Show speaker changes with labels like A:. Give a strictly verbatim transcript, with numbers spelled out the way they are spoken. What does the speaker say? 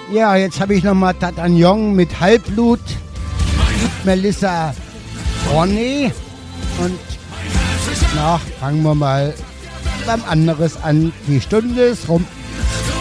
A: Ja, jetzt habe ich nochmal Tatagnon mit Halbblut, Melissa Ronny und na, fangen wir mal beim anderes an. Die Stunde ist rum.